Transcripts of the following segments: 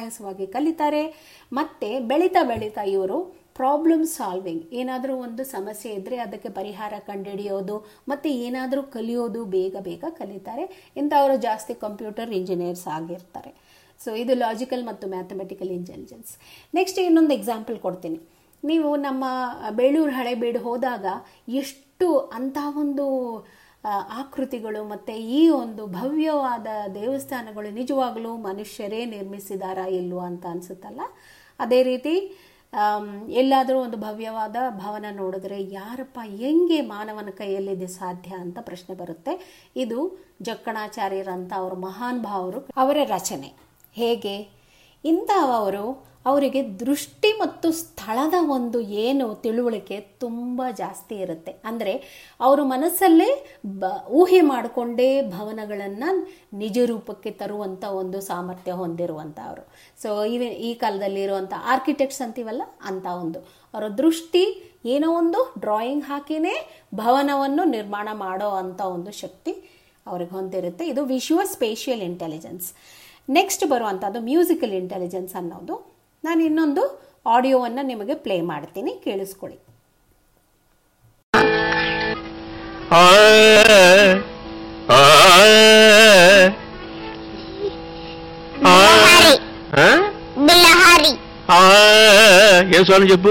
ಅನಾಯಾಸವಾಗಿ ಕಲಿತಾರೆ. ಮತ್ತು ಬೆಳೀತಾ ಬೆಳೀತಾ ಇವರು ಪ್ರಾಬ್ಲಮ್ ಸಾಲ್ವಿಂಗ್, ಏನಾದರೂ ಒಂದು ಸಮಸ್ಯೆ ಇದ್ದರೆ ಅದಕ್ಕೆ ಪರಿಹಾರ ಕಂಡುಹಿಡಿಯೋದು ಮತ್ತು ಏನಾದರೂ ಕಲಿಯೋದು ಬೇಗ ಬೇಗ ಕಲಿತಾರೆ. ಇಂಥವರು ಜಾಸ್ತಿ ಕಂಪ್ಯೂಟರ್ ಇಂಜಿನಿಯರ್ಸ್ ಆಗಿರ್ತಾರೆ. ಸೊ ಇದು ಲಾಜಿಕಲ್ ಮತ್ತು ಮ್ಯಾಥಮೆಟಿಕಲ್ ಇಂಟೆಲಿಜೆನ್ಸ್. ನೆಕ್ಸ್ಟ್ ಇನ್ನೊಂದು ಎಕ್ಸಾಂಪಲ್ ಕೊಡ್ತೀನಿ. ನೀವು ನಮ್ಮ ಬೇಳೂರು ಹಳೆಬೀಡು ಹೋದಾಗ ಎಷ್ಟು ಅಂಥ ಒಂದು ಆಕೃತಿಗಳು ಮತ್ತು ಈ ಒಂದು ಭವ್ಯವಾದ ದೇವಸ್ಥಾನಗಳು ನಿಜವಾಗಲೂ ಮನುಷ್ಯರೇ ನಿರ್ಮಿಸಿದಾರಾ ಇಲ್ವೋ ಅಂತ ಅನಿಸುತ್ತಲ್ಲ. ಅದೇ ರೀತಿ ಎಲ್ಲಾದರೂ ಒಂದು ಭವ್ಯವಾದ ಭವನ ನೋಡಿದ್ರೆ ಯಾರಪ್ಪ ಹೆಂಗೆ ಮಾನವನ ಕೈಯಲ್ಲಿದೆ ಸಾಧ್ಯ ಅಂತ ಪ್ರಶ್ನೆ ಬರುತ್ತೆ. ಇದು ಜಕ್ಕಣಾಚಾರ್ಯರಂತ ಅವರ ಮಹಾನ್ ಭಾವರು ಅವರ ರಚನೆ. ಹೇಗೆ ಇಂಥವರು ಅವರಿಗೆ ದೃಷ್ಟಿ ಮತ್ತು ಸ್ಥಳದ ಒಂದು ಏನು ತಿಳುವಳಿಕೆ ತುಂಬ ಜಾಸ್ತಿ ಇರುತ್ತೆ. ಅಂದರೆ ಅವರು ಮನಸ್ಸಲ್ಲೇ ಊಹೆ ಮಾಡಿಕೊಂಡೇ ಭವನಗಳನ್ನು ನಿಜ ರೂಪಕ್ಕೆ ತರುವಂಥ ಒಂದು ಸಾಮರ್ಥ್ಯ ಹೊಂದಿರುವಂಥವರು. ಸೊ ಈ ಕಾಲದಲ್ಲಿ ಇರುವಂಥ ಆರ್ಕಿಟೆಕ್ಟ್ಸ್ ಅಂತೀವಲ್ಲ, ಅಂಥ ಒಂದು ಅವರ ದೃಷ್ಟಿ ಏನೋ ಒಂದು ಡ್ರಾಯಿಂಗ್ ಹಾಕಿನೇ ಭವನವನ್ನು ನಿರ್ಮಾಣ ಮಾಡೋ ಅಂಥ ಒಂದು ಶಕ್ತಿ ಅವ್ರಿಗೆ ಹೊಂದಿರುತ್ತೆ. ಇದು ವಿಷುವಲ್ ಸ್ಪೇಷಿಯಲ್ ಇಂಟೆಲಿಜೆನ್ಸ್. ನೆಕ್ಸ್ಟ್ ಬರುವಂಥದ್ದು ಮ್ಯೂಸಿಕಲ್ ಇಂಟೆಲಿಜೆನ್ಸ್ ಅನ್ನೋದು. ನಾನು ಇನ್ನೊಂದು ಆಡಿಯೋವನ್ನು ನಿಮಗೆ ಪ್ಲೇ ಮಾಡ್ತೀನಿ, ಕೇಳಿಸ್ಕೊಳ್ಳಿ. ఏ స్వామి చెప్పు.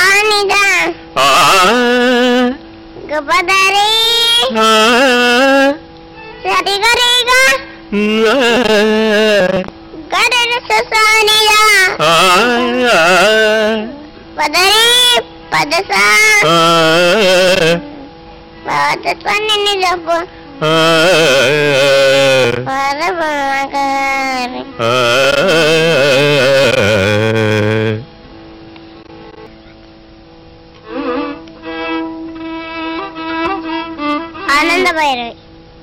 ಆನಂದ ಭೈರವಿ.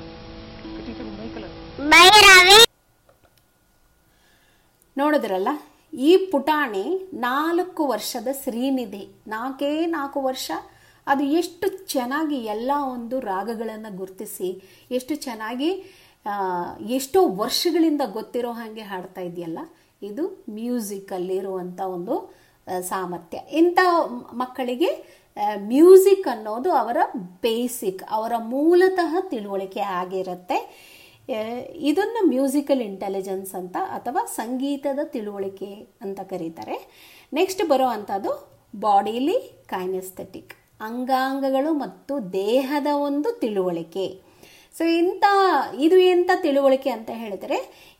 ನೋಡಿದ್ರಲ್ಲ, ಈ ಪುಟಾಣಿ 4 ವರ್ಷದ ಶ್ರೀನಿಧಿ, 4 ವರ್ಷ. ಅದು ಎಷ್ಟು ಚೆನ್ನಾಗಿ ಎಲ್ಲ ಒಂದು ರಾಗಗಳನ್ನು ಗುರುತಿಸಿ ಎಷ್ಟು ಚೆನ್ನಾಗಿ ಎಷ್ಟೋ ವರ್ಷಗಳಿಂದ ಗೊತ್ತಿರೋ ಹಾಗೆ ಹಾಡ್ತಾ ಇದೆಯಲ್ಲ. ಇದು ಮ್ಯೂಸಿಕಲ್ಲಿರುವಂಥ ಒಂದು ಸಾಮರ್ಥ್ಯ. ಇಂಥ ಮಕ್ಕಳಿಗೆ ಮ್ಯೂಸಿಕ್ ಅನ್ನೋದು ಅವರ ಬೇಸಿಕ್, ಅವರ ಮೂಲತಃ ತಿಳುವಳಿಕೆ ಆಗಿರುತ್ತೆ. ಇದನ್ನು ಮ್ಯೂಸಿಕಲ್ ಇಂಟೆಲಿಜೆನ್ಸ್ ಅಂತ ಅಥವಾ ಸಂಗೀತದ ತಿಳುವಳಿಕೆ ಅಂತ ಕರೀತಾರೆ. ನೆಕ್ಸ್ಟ್ ಬರೋ ಅಂಥದ್ದು ಬಾಡಿಲಿ ಕೈನೆಸ್ಥೆಟಿಕ್, ಅಂಗಾಂಗಗಳು ಮತ್ತು ದೇಹದ ಒಂದು ತಿಳುವಳಿಕೆ. ಸೊ ಇದು ಎಂಥ ತಿಳುವಳಿಕೆ ಅಂತ ಹೇಳಿದರೆ,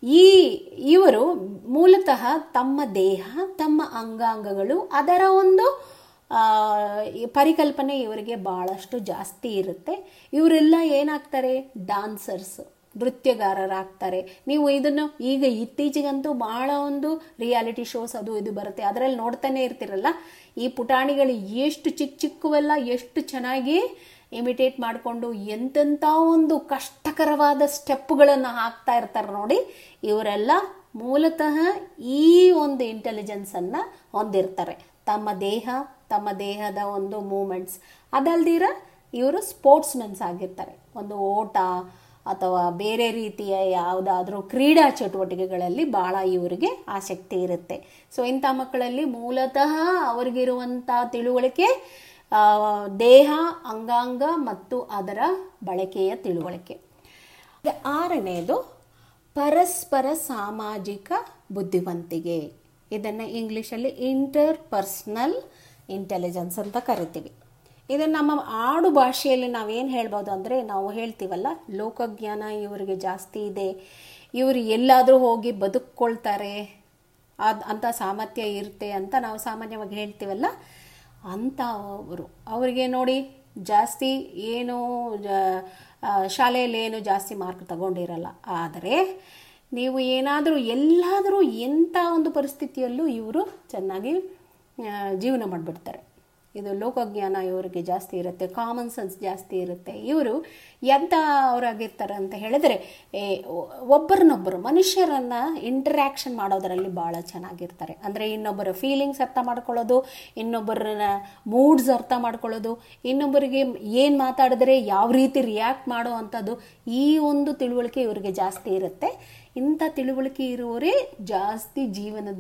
ಇವರು ಮೂಲತಃ ತಮ್ಮ ದೇಹ, ತಮ್ಮ ಅಂಗಾಂಗಗಳು, ಅದರ ಒಂದು ಪರಿಕಲ್ಪನೆ ಇವರಿಗೆ ಭಾಳಷ್ಟು ಜಾಸ್ತಿ ಇರುತ್ತೆ. ಇವರೆಲ್ಲ ಏನಾಗ್ತಾರೆ, ಡಾನ್ಸರ್ಸ್, ನೃತ್ಯಗಾರರಾಗ್ತಾರೆ. ನೀವು ಇದನ್ನು ಈಗ ಇತ್ತೀಚೆಗಂತೂ ಭಾಳ ಒಂದು ರಿಯಾಲಿಟಿ ಶೋಸ್ ಅದು ಇದು ಬರುತ್ತೆ, ಅದರಲ್ಲಿ ನೋಡ್ತಾನೆ ಇರ್ತಿರಲ್ಲ. ಈ ಪುಟಾಣಿಗಳು ಎಷ್ಟು ಚಿಕ್ಕವೆಲ್ಲ ಎಷ್ಟು ಚೆನ್ನಾಗಿ ಇಮಿಟೇಟ್ ಮಾಡಿಕೊಂಡು ಎಂತೆಂಥ ಒಂದು ಕಷ್ಟಕರವಾದ ಸ್ಟೆಪ್ಗಳನ್ನು ಹಾಕ್ತಾ ಇರ್ತಾರೆ ನೋಡಿ. ಇವರೆಲ್ಲ ಮೂಲತಃ ಈ ಒಂದು ಇಂಟೆಲಿಜೆನ್ಸನ್ನು ಹೊಂದಿರ್ತಾರೆ. ತಮ್ಮ ದೇಹ, ತಮ್ಮ ದೇಹದ ಒಂದು ಮೂಮೆಂಟ್ಸ್. ಅದಲ್ದಿರ ಇವರು ಸ್ಪೋರ್ಟ್ಸ್ಮನ್ಸ್ ಆಗಿರ್ತಾರೆ. ಒಂದು ಓಟ ಅಥವಾ ಬೇರೆ ರೀತಿಯ ಯಾವುದಾದ್ರೂ ಕ್ರೀಡಾ ಚಟುವಟಿಕೆಗಳಲ್ಲಿ ಭಾಳ ಇವರಿಗೆ ಆಸಕ್ತಿ ಇರುತ್ತೆ. ಸೊ ಇಂಥ ಮಕ್ಕಳಲ್ಲಿ ಮೂಲತಃ ಅವರಿಗಿರುವಂಥ ತಿಳುವಳಿಕೆ ದೇಹ, ಅಂಗಾಂಗ ಮತ್ತು ಅದರ ಬಳಕೆಯ ತಿಳುವಳಿಕೆ. 6ನೇದು ಪರಸ್ಪರ ಸಾಮಾಜಿಕ ಬುದ್ಧಿವಂತಿಕೆ. ಇದನ್ನು ಇಂಗ್ಲೀಷಲ್ಲಿ ಇಂಟರ್ಪರ್ಸನಲ್ ಇಂಟೆಲಿಜೆನ್ಸ್ ಅಂತ ಕರಿತೀವಿ. ಇದನ್ನು ನಮ್ಮ ಆಡು ಭಾಷೆಯಲ್ಲಿ ನಾವೇನು ಹೇಳ್ಬೋದು ಅಂದರೆ, ನಾವು ಹೇಳ್ತೀವಲ್ಲ, ಲೋಕಜ್ಞಾನ ಇವರಿಗೆ ಜಾಸ್ತಿ ಇದೆ, ಇವರು ಎಲ್ಲಾದರೂ ಹೋಗಿ ಬದುಕ್ಕೊಳ್ತಾರೆ, ಅಂಥ ಸಾಮರ್ಥ್ಯ ಇರುತ್ತೆ ಅಂತ ನಾವು ಸಾಮಾನ್ಯವಾಗಿ ಹೇಳ್ತೀವಲ್ಲ. ಅವರಿಗೆ ನೋಡಿ ಜಾಸ್ತಿ ಏನು ಶಾಲೆಯಲ್ಲಿ ಏನು ಜಾಸ್ತಿ ಮಾರ್ಕ್ ತಗೊಂಡಿರಲ್ಲ. ಆದರೆ ನೀವು ಎಲ್ಲಾದರೂ ಎಂಥ ಒಂದು ಪರಿಸ್ಥಿತಿಯಲ್ಲೂ ಇವರು ಚೆನ್ನಾಗಿ ಜೀವನ ಮಾಡಿಬಿಡ್ತಾರೆ. ಇದು ಲೋಕಜ್ಞಾನ ಇವರಿಗೆ ಜಾಸ್ತಿ ಇರುತ್ತೆ, ಕಾಮನ್ ಸೆನ್ಸ್ ಜಾಸ್ತಿ ಇರುತ್ತೆ. ಇವರು ಎಂಥ ಅವರಾಗಿರ್ತಾರೆ ಅಂತ ಹೇಳಿದರೆ, ಒಬ್ಬರನ್ನೊಬ್ಬರು ಮನುಷ್ಯರನ್ನು ಇಂಟರ್ಯಾಕ್ಷನ್ ಮಾಡೋದರಲ್ಲಿ ಭಾಳ ಚೆನ್ನಾಗಿರ್ತಾರೆ. ಅಂದರೆ ಇನ್ನೊಬ್ಬರ ಫೀಲಿಂಗ್ಸ್ ಅರ್ಥ ಮಾಡ್ಕೊಳ್ಳೋದು, ಇನ್ನೊಬ್ಬರನ್ನ ಮೂಡ್ಸ್ ಅರ್ಥ ಮಾಡ್ಕೊಳ್ಳೋದು, ಇನ್ನೊಬ್ಬರಿಗೆ ಏನು ಮಾತಾಡಿದ್ರೆ ಯಾವ ರೀತಿ ರಿಯಾಕ್ಟ್ ಮಾಡೋ ಅಂಥದ್ದು, ಈ ಒಂದು ತಿಳುವಳಿಕೆ ಇವರಿಗೆ ಜಾಸ್ತಿ ಇರುತ್ತೆ. ಇಂಥ ತಿಳುವಳಿಕೆ ಇರುವವರೇ ಜಾಸ್ತಿ ಜೀವನದ